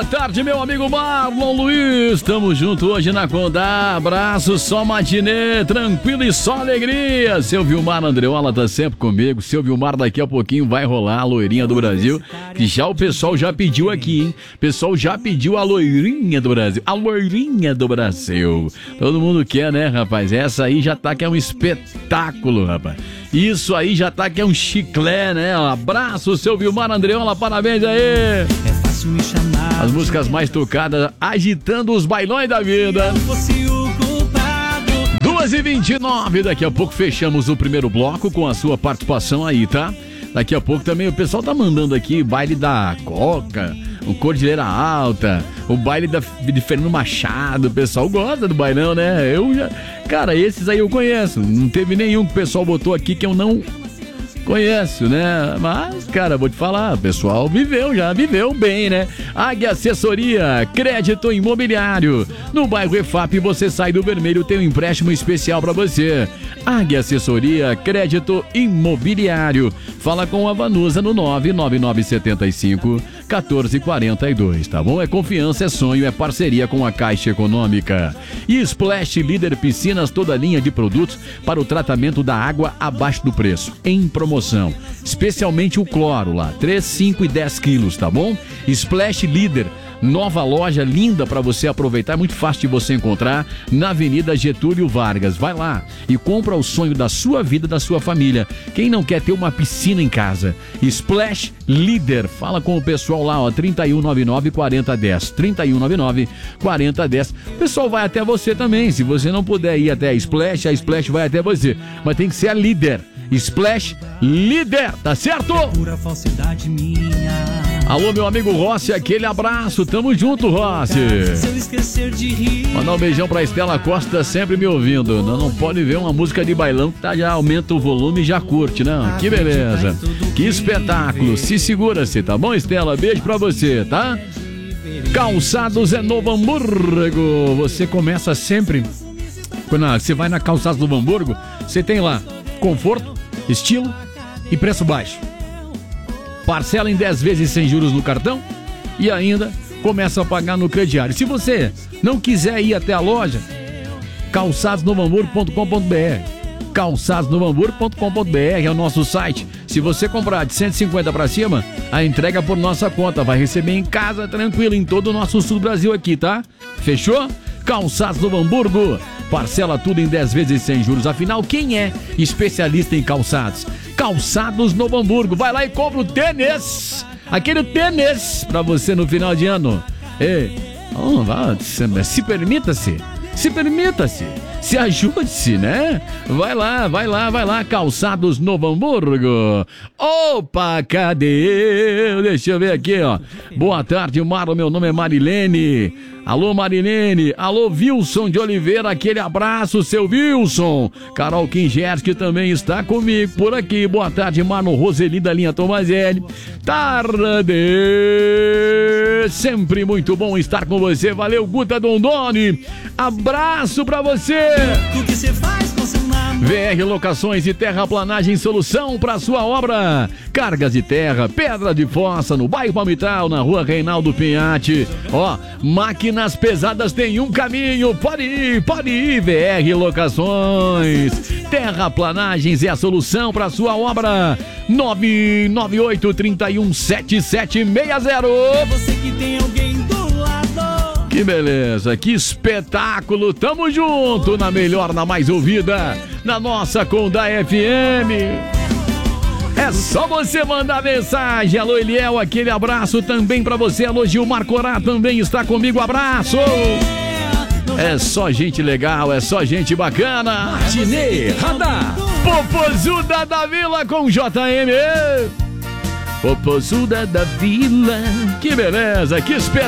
Boa tarde, meu amigo Marlon Luiz. Tamo junto hoje na Condá. Abraço, só matinê, tranquilo e só alegria. Seu Vilmar Andreola tá sempre comigo. Seu Vilmar, daqui a pouquinho vai rolar a loirinha do Brasil, que já o pessoal já pediu aqui, hein? O pessoal já pediu a loirinha do Brasil. A loirinha do Brasil. Todo mundo quer, né, rapaz? Essa aí já tá que é um espetáculo, rapaz. Isso aí já tá que é um chiclé, né? Um abraço, seu Vilmar Andreola, parabéns aí. As músicas mais tocadas, agitando os bailões da vida. 2h29, daqui a pouco fechamos o primeiro bloco com a sua participação aí, tá? Daqui a pouco também o pessoal tá mandando aqui baile da Coca, o Cordilheira Alta, o baile de Fernando Machado. O pessoal gosta do bailão, né? Cara, esses aí eu conheço. Não teve nenhum que o pessoal botou aqui que eu não conheço, né? Mas, cara, vou te falar, o pessoal já viveu bem, né? Águia Assessoria, crédito imobiliário. No bairro EFAP, você sai do vermelho, tem um empréstimo especial pra você. Águia Assessoria, crédito imobiliário. Fala com a Vanusa no 99975-1442, tá bom? É confiança, é sonho, é parceria com a Caixa Econômica. E Splash Líder Piscinas, toda linha de produtos para o tratamento da água abaixo do preço, em promoção. Especialmente o cloro lá, 3, 5 e 10 quilos, tá bom? Splash Líder, nova loja linda para você aproveitar, é muito fácil de você encontrar na Avenida Getúlio Vargas. Vai lá e compra o sonho da sua vida, da sua família. Quem não quer ter uma piscina em casa? Splash Líder, fala com o pessoal lá, ó, 3199-4010, 3199-4010. O pessoal vai até você também. Se você não puder ir até a Splash vai até você, mas tem que ser a Líder. Splash Líder, tá certo? Pura falsidade minha. Alô, meu amigo Rossi, aquele abraço, tamo junto, Rossi. Mandar um beijão pra Estela Costa, sempre me ouvindo. Não pode ver uma música de bailão que tá, já aumenta o volume e já curte, não? Que beleza, que espetáculo. Se segura-se, tá bom, Estela? Beijo pra você, tá? Calçados é Novo Hamburgo. Você começa sempre, quando você vai na Calçados Novo Hamburgo, você tem lá conforto, estilo e preço baixo. Parcela em 10 vezes sem juros no cartão e ainda começa a pagar no crediário. Se você não quiser ir até a loja, calçadosnovohamburgo.com.br, calçadosnovohamburgo.com.br é o nosso site. Se você comprar de 150 para cima, a entrega por nossa conta, vai receber em casa tranquilo em todo o nosso sul do Brasil aqui, tá? Fechou? Calçados Novo Hamburgo, parcela tudo em 10 vezes sem juros. Afinal, quem é especialista em calçados? Calçados Novo Hamburgo. Vai lá e compra o tênis, aquele tênis pra você no final de ano. Se permita-se, se ajude-se, né? Vai lá, Calçados Novo Hamburgo. Opa, cadê? Deixa eu ver aqui, ó. Boa tarde, Marlon, meu nome é Marilene. Alô, Marilene. Alô, Wilson de Oliveira, aquele abraço, seu Wilson. Carol Kingerski também está comigo por aqui. Boa tarde, Marlon. Roseli da linha Tomazelli. Tarde. Sempre muito bom estar com você. Valeu, Guta Dondoni. Abraço pra você. O que você faz com seu namoro? VR Locações e Terraplanagem, solução para sua obra. Cargas de terra, pedra de fossa, no bairro Palmital, na rua Reinaldo Pinhatti. Ó, máquinas pesadas tem um caminho. Pode ir. VR Locações. Terraplanagens é a solução para sua obra. 998-317760. É você que tem alguém do lado. Que beleza, que espetáculo. Tamo junto na melhor, na mais ouvida, na nossa Condá FM. É só você mandar mensagem. Alô, Eliel, aquele abraço também pra você. Alô, Gilmar Corá também está comigo, abraço. É só gente legal, é só gente bacana. Matinê Radar. Popozuda da Vila com JM. Popozuda da Vila. Que beleza, que espetáculo.